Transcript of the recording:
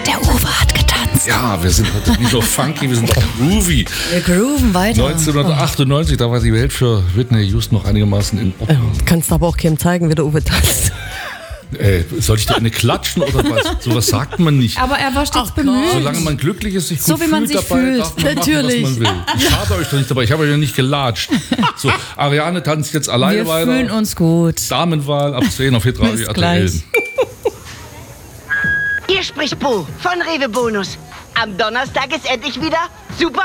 Der Uwe hat getanzt. Ja, wir sind heute nicht nur funky, wir sind auch groovy. Wir grooven weiter. 1998, da war die Welt für Whitney Houston noch einigermaßen in Ordnung. Kannst du aber auch keinem zeigen, wie der Uwe tanzt. Soll ich dir eine klatschen oder was? Sowas sagt man nicht. Aber er war stets bemüht. Solange man glücklich ist, sich So gut wie man fühlt sich dabei, fühlt. darf man Natürlich. machen, was man will. Ich schade euch doch nicht dabei, ich habe euch ja nicht gelatscht. So, Ariane tanzt jetzt alleine Wir weiter. fühlen uns gut. Damenwahl ab 10 auf Bis Hitradio gleich. RTL. Hier spricht Bo von Rewe Bonus. Am Donnerstag ist endlich wieder Super